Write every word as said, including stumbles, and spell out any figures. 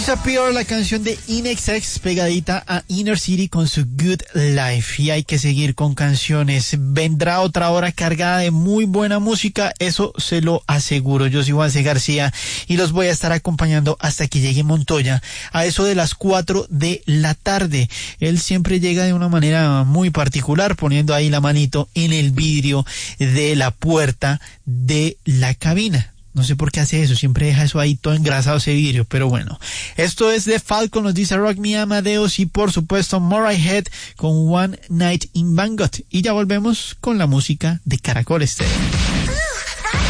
Disappear, la canción de INXS pegadita a Inner City con su Good Life. Y hay que seguir con canciones. Vendrá otra hora cargada de muy buena música, eso se lo aseguro. Yo soy Juan C. García y los voy a estar acompañando hasta que llegue Montoya a eso de las cuatro de la tarde. Él siempre llega de una manera muy particular, poniendo ahí la manito en el vidrio de la puerta de la cabina. No sé por qué hace eso, siempre deja eso ahí todo engrasado ese vidrio, pero bueno. Esto es de Falcon, nos dice Rock Me Amadeus, y por supuesto Motorhead con One Night in Bangkok. Y ya volvemos con la música de Caracol Estéreo.